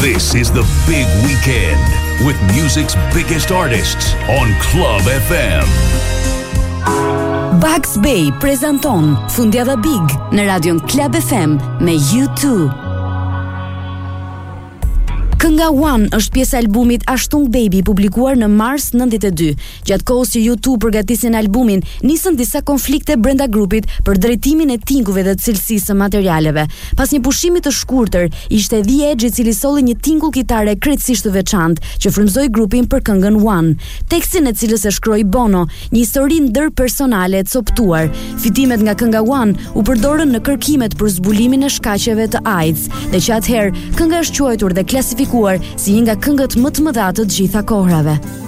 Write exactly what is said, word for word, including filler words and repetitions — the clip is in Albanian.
This is the big weekend with music's biggest artists on Club F M. Bugs Bay prezanton Fundjava Big në radion Club F M me U two. Kënga One është pjesë e albumit Ashtung Baby publikuar në mars nëntëdhjetë e dy. Gjatë kohës që U two përgatisin albumin, nisën disa konflikte brenda grupit për drejtimin e tingujve dhe cilësisë së materialeve. Pas një pushimi të shkurtër, ishte The Edge i cili solli një tingull kitare krejtësisht të veçantë që frymëzoi grupin për këngën One. Tekstin e cilës e shkroi Bono, një histori ndërpersonale e coptuar. Fitimet nga kënga One u përdorën në kërkimet për zbulimin e shkaqeve të AIDS, dhe që atëherë kënga është quajtur dhe klasifikuar si një nga këngët më të mëdha të gjitha kohrave.